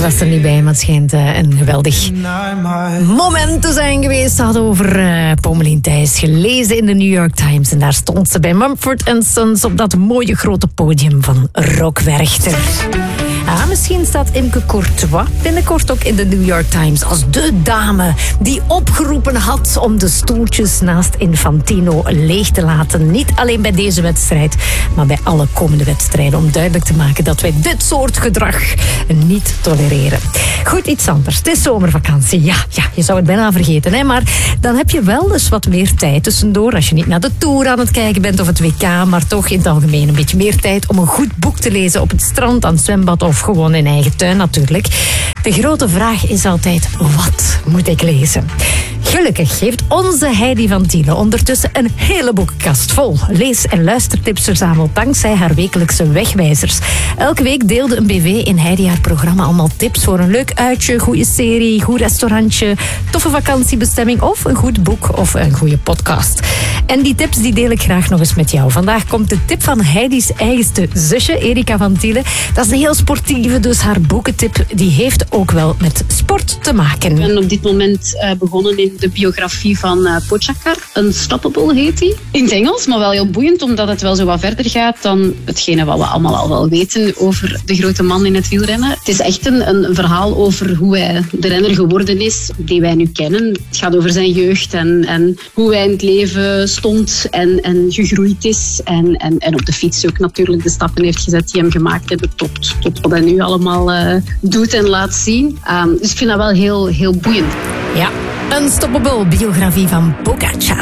was er niet bij, maar het schijnt een geweldig moment te zijn geweest. Ze hadden over Pommelien Thijs gelezen in de New York Times. En daar stond ze bij Mumford & Sons op dat mooie grote podium van Rock Werchter. Misschien staat Imke Courtois binnenkort ook in de New York Times als de dame die opgeroepen had om de stoeltjes naast Infantino leeg te laten. Niet alleen bij deze wedstrijd, maar bij alle komende wedstrijden. Om duidelijk te maken dat wij dit soort gedrag niet tolereren. Goed, iets anders. Het is zomervakantie. Ja, je zou het bijna vergeten. Hè? Maar dan heb je wel eens wat meer tijd tussendoor. Als je niet naar de Tour aan het kijken bent of het WK, maar toch in het algemeen een beetje meer tijd om een goed boek te lezen op het strand, aan het zwembad of gewoon in eigen tuin natuurlijk. De grote vraag is altijd, wat moet ik lezen? Gelukkig heeft onze Heidi van Thiele ondertussen een hele boekenkast vol lees- en luistertips verzameld dankzij haar wekelijkse wegwijzers. Elke week deelde een BV in Heidi haar programma allemaal tips voor een leuk uitje, goede serie, goed restaurantje, toffe vakantiebestemming of een goed boek of een goede podcast. En die tips die deel ik graag nog eens met jou. Vandaag komt de tip van Heidi's eigenste zusje, Erika van Thiele. Dat is een heel sportieve, dus haar boekentip die heeft ook wel met sport te maken. Ik ben op dit moment begonnen in de biografie van Pogačar. Unstoppable heet hij. In het Engels, maar wel heel boeiend, omdat het wel zo wat verder gaat dan hetgene wat we allemaal al wel weten over de grote man in het wielrennen. Het is echt een verhaal over hoe hij de renner geworden is, die wij nu kennen. Het gaat over zijn jeugd en hoe hij in het leven stond en gegroeid is. En op de fiets ook natuurlijk de stappen heeft gezet die hem gemaakt hebben tot wat hij nu allemaal doet en laat zien. Dus ik vind dat wel heel, heel boeiend. Ja, Unstoppable, biografie van Pogačar.